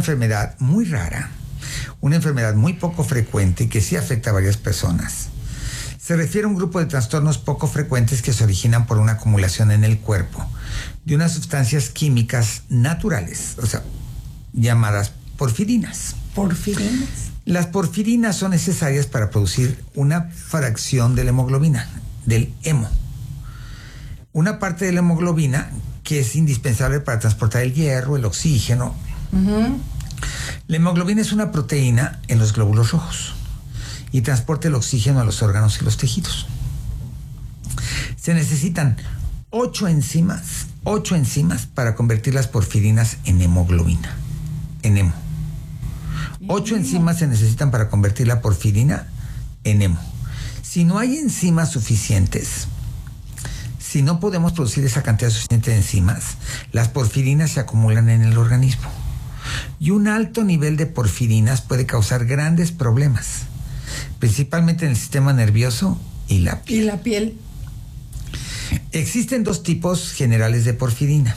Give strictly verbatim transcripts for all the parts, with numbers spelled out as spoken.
enfermedad muy rara, una enfermedad muy poco frecuente y que sí afecta a varias personas. Se refiere a un grupo de trastornos poco frecuentes que se originan por una acumulación en el cuerpo de unas sustancias químicas naturales, o sea, llamadas porfirinas. ¿Porfirinas? Las porfirinas son necesarias para producir una fracción de la hemoglobina, del hemo. Una parte de la hemoglobina que es indispensable para transportar el hierro, el oxígeno. Uh-huh. La hemoglobina es una proteína en los glóbulos rojos y transporta el oxígeno a los órganos y los tejidos. Se necesitan ocho enzimas, ocho enzimas para convertir las porfirinas en hemoglobina, en hemo. Ocho enzimas se necesitan para convertir la porfirina en hemo. Si no hay enzimas suficientes, si no podemos producir esa cantidad suficiente de enzimas, las porfirinas se acumulan en el organismo. Y un alto nivel de porfirinas puede causar grandes problemas, principalmente en el sistema nervioso y la piel. ¿Y la piel? Existen dos tipos generales de porfirina.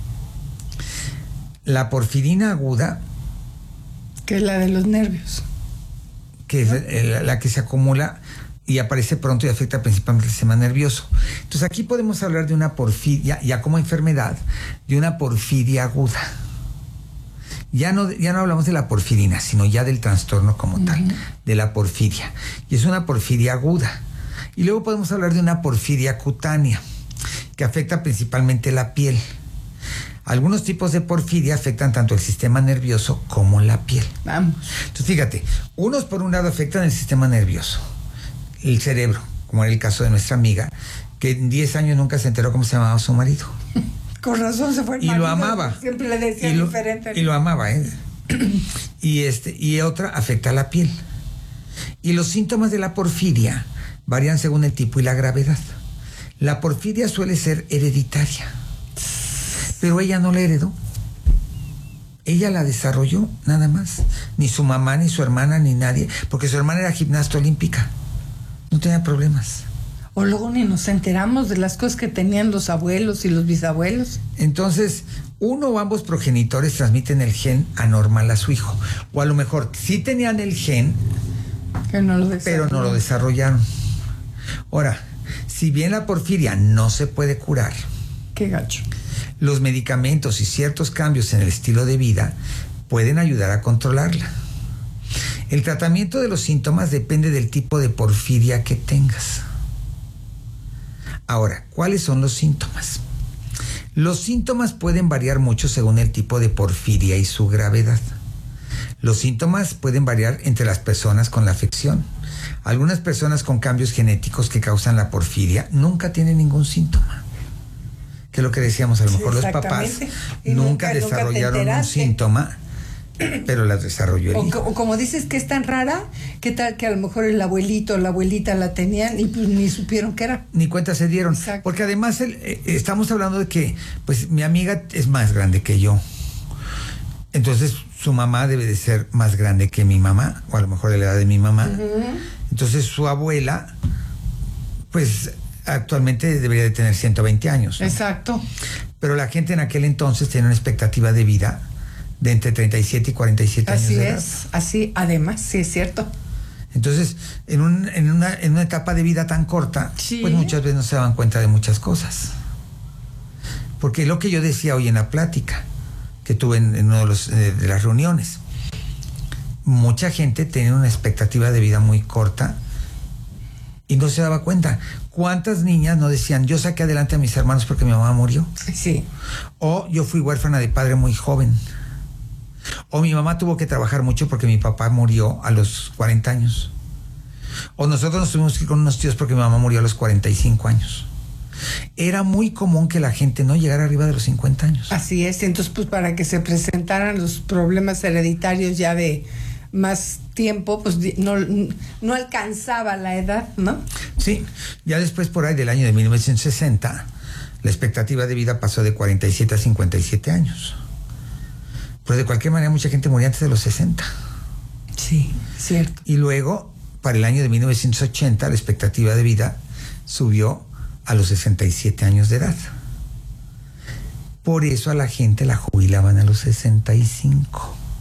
La porfirina aguda, que es la de los nervios, que ¿no? es la, la que se acumula y aparece pronto y afecta principalmente el sistema nervioso. Entonces aquí podemos hablar de una porfiria, ya como enfermedad, de una porfiria aguda. Ya no, ya no hablamos de la porfirina, sino ya del trastorno como uh-huh. tal, de la porfiria. Y es una porfiria aguda. Y luego podemos hablar de una porfiria cutánea, que afecta principalmente la piel. Algunos tipos de porfiria afectan tanto el sistema nervioso como la piel. Vamos. Entonces fíjate, unos por un lado afectan el sistema nervioso, el cerebro, como era el caso de nuestra amiga, que en diez años nunca se enteró cómo se llamaba su marido. Con razón se fue el y marido, lo amaba. Siempre le decía y lo, diferente. Y lo amaba, ¿eh? y, este, y otra afecta a la piel. Y los síntomas de la porfiria varían según el tipo y la gravedad. La porfiria suele ser hereditaria, pero ella no la heredó. Ella la desarrolló, nada más. Ni su mamá, ni su hermana, ni nadie. Porque su hermana era gimnasta olímpica. No tenía problemas. O luego ni nos enteramos de las cosas que tenían los abuelos y los bisabuelos. Entonces, uno o ambos progenitores transmiten el gen anormal a su hijo. O a lo mejor sí tenían el gen, que no lo pero no lo desarrollaron. Ahora, si bien la porfiria no se puede curar, qué gacho, los medicamentos y ciertos cambios en el estilo de vida pueden ayudar a controlarla. El tratamiento de los síntomas depende del tipo de porfiria que tengas. Ahora, ¿cuáles son los síntomas? Los síntomas pueden variar mucho según el tipo de porfiria y su gravedad. Los síntomas pueden variar entre las personas con la afección. Algunas personas con cambios genéticos que causan la porfiria nunca tienen ningún síntoma. Que es lo que decíamos, a lo mejor sí, los papás nunca, nunca desarrollaron nunca un síntoma, pero las desarrolló el o, hijo. O como dices que es tan rara, ¿qué tal que a lo mejor el abuelito o la abuelita la tenían y pues ni supieron qué era? Ni cuenta se dieron. Exacto. Porque además el, eh, estamos hablando de que pues mi amiga es más grande que yo. Entonces su mamá debe de ser más grande que mi mamá, o a lo mejor de la edad de mi mamá. Uh-huh. Entonces su abuela, pues actualmente debería de tener ciento veinte años, ¿no? Exacto. Pero la gente en aquel entonces tenía una expectativa de vida de entre treinta y siete y cuarenta y siete así años de edad. Así es, así, además, sí es cierto. Entonces, en, un, en, una, en una etapa de vida tan corta, sí. pues muchas veces no se daban cuenta de muchas cosas. Porque lo que yo decía hoy en la plática, que tuve en, en una de, los, eh, de las reuniones, mucha gente tenía una expectativa de vida muy corta y no se daba cuenta. ¿Cuántas niñas no decían, yo saqué adelante a mis hermanos porque mi mamá murió? Sí. O yo fui huérfana de padre muy joven. O mi mamá tuvo que trabajar mucho porque mi papá murió a los cuarenta años. O nosotros nos tuvimos que ir con unos tíos porque mi mamá murió a los cuarenta y cinco años. Era muy común que la gente no llegara arriba de los cincuenta años. Así es, entonces pues para que se presentaran los problemas hereditarios ya de más tiempo, pues no, no alcanzaba la edad, ¿no? Sí, ya después por ahí del año de mil novecientos sesenta, la expectativa de vida pasó de cuarenta y siete a cincuenta y siete años. Pero de cualquier manera mucha gente moría antes de los sesenta. Sí, cierto. Y luego, para el año de mil novecientos ochenta, la expectativa de vida subió a los sesenta y siete años de edad. Por eso a la gente la jubilaban a los sesenta y cinco.